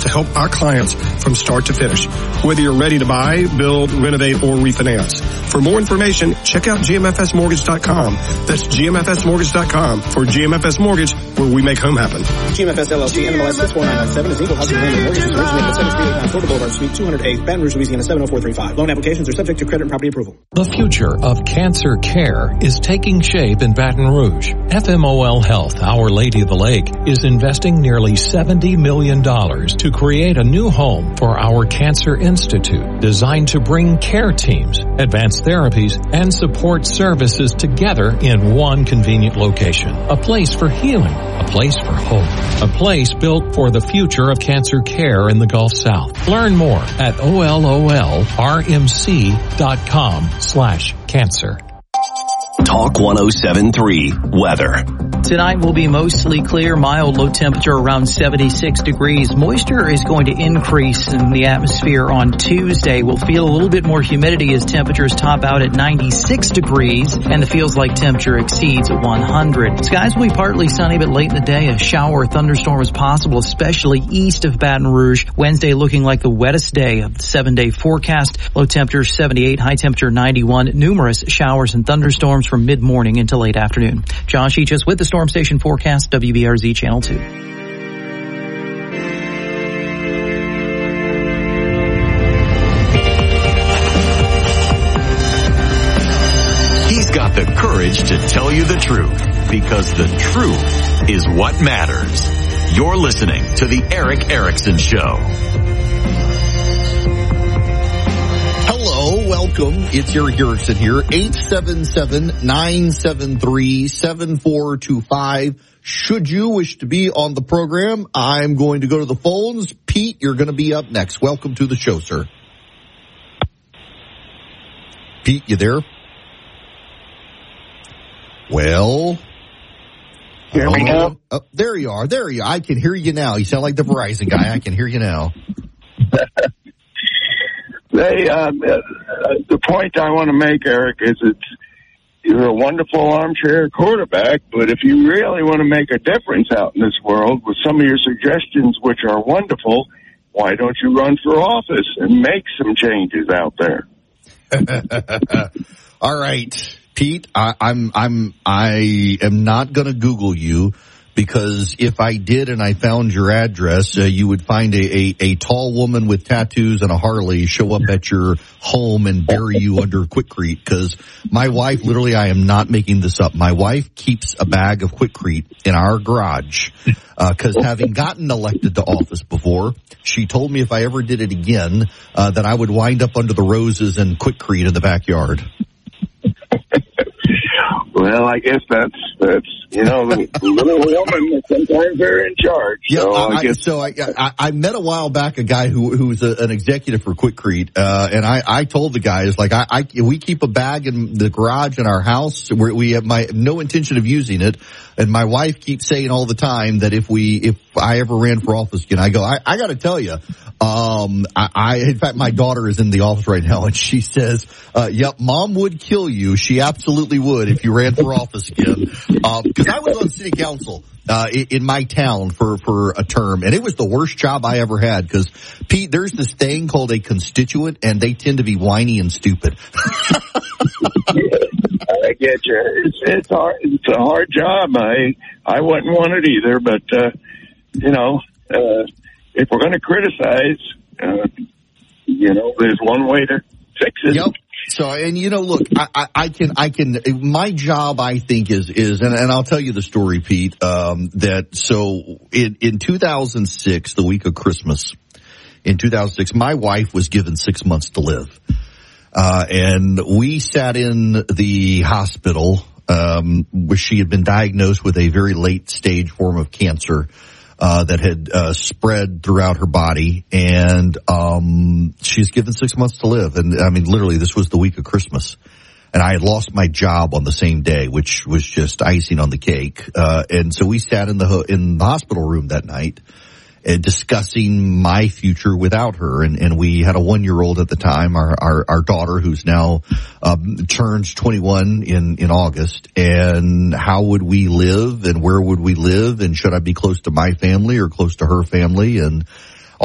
to help our clients from start to finish, whether you're ready to buy, build, renovate, or refinance. For more information, check out GMFSmortgage.com. That's GMFSmortgage.com. For GMFS Mortgage, where we make home happen. GMFS LLC, NMLS 64997 is equal housing lender. Mortgages originated at 738 Florida Boulevard, Suite 208, Baton Rouge, Louisiana 70435. Loan applications are subject to credit and property approval. The future of cancer care is taking shape in Baton Rouge. FMOL Health, Our Lady of the Lake, is investing nearly $70 million to create a new home for our Cancer Institute, designed to bring care teams, advanced therapies, and support services together in one convenient location. A place for healing, a place for hope, a place built for the future of cancer care in the Gulf South. Learn more at ololrmc.com/cancer. Talk 107.3 Weather. Tonight will be mostly clear, mild, low temperature around 76 degrees. Moisture is going to increase in the atmosphere on Tuesday. We'll feel a little bit more humidity as temperatures top out at 96 degrees and the feels like temperature exceeds 100. Skies will be partly sunny, but late in the day a shower or thunderstorm is possible, especially east of Baton Rouge. Wednesday looking like the wettest day of the 7-day forecast. Low temperature 78, high temperature 91. Numerous showers and thunderstorms from mid-morning until late afternoon. Josh Eachus with the Storm Station Forecast, WBRZ Channel 2. He's got the courage to tell you the truth, because the truth is what matters. You're listening to The Erick Erickson Show. Hello, welcome. It's Erick Erickson here. 877-973-7425. Should you wish to be on the program, I'm going to go to the phones. Pete, you're going to be up next. Welcome to the show, sir. Pete, you there? Well, hear me now? Oh, there you are. There you are. I can hear you now. You sound like the Verizon guy. I can hear you now. The point I want to make, Eric, is you're a wonderful armchair quarterback, but if you really want to make a difference out in this world with some of your suggestions, which are wonderful, why don't you run for office and make some changes out there? All right, Pete, I am not going to Google you, because if I did and I found your address, you would find a tall woman with tattoos and a Harley show up at your home and bury you under Quikrete. Because my wife, literally, I am not making this up, my wife keeps a bag of Quikrete in our garage. Because having gotten elected to office before, she told me if I ever did it again, that I would wind up under the roses and Quikrete in the backyard. Well, I guess that's the little woman, sometimes they're in charge. Yeah, so I met a while back a guy who's an executive for Quikrete, and I told the guys, like, we keep a bag in the garage in our house where we have no intention of using it, and my wife keeps saying all the time that if I ever ran for office again, I go, I got to tell you, in fact, my daughter is in the office right now, and she says, yep, Mom would kill you. She absolutely would if you ran for office again. Because I was on city council in my town for a term, and it was the worst job I ever had. Because, Pete, there's this thing called a constituent, and they tend to be whiny and stupid. I get you. It's hard. It's a hard job. I wouldn't want it either, but if we're going to criticize, there's one way to fix it. Yep. So, and look, I can, my job, I think is, and I'll tell you the story, Pete, in 2006, the week of Christmas, in 2006, my wife was given 6 months to live. And we sat in the hospital, where she had been diagnosed with a very late stage form of cancer, that had spread throughout her body, and she's given 6 months to live. And I mean, literally, this was the week of Christmas, and I had lost my job on the same day, which was just icing on the cake. And so we sat in the hospital room that night, discussing my future without her. And we had a 1-year-old at the time, our daughter, who's now turns 21 in August. And how would we live, and where would we live, and should I be close to my family or close to her family? And